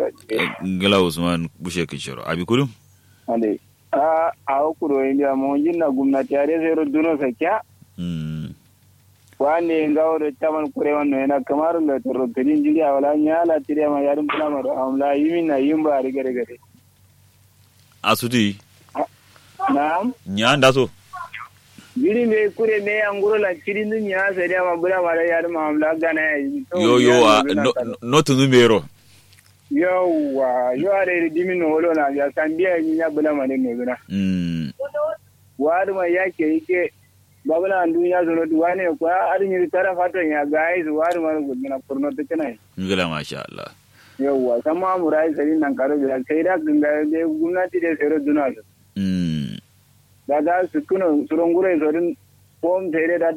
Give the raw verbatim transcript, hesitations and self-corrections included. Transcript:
da ngala usman bushe kishoro abi kurum ande a a kuro inda mo jinna gwamnati are zero duno sakya mm wane ngawo da taman kure wannan yana kamar da tarottin jiriya wala nyala tire ma yarin kula maro amla yimin na yimba riga riga asudi na'am nyanda so jiri me kure me anguro la cirin nya sai da ma bula mara yarin ma amla gana yo yo not numero yawa yo are dimin no wolo na ya sandiya nya bula mara ne guna mm wadu ma yake yake babula an duniya zo no duwane ko arin yi tara fatan ya guys wadu ma gudna kurno take nai ngala masha Allah yawa sama murai sai nan karo da sai da ganga da gwamnati da sai duna mm da da su kuno surungure zo din form sai da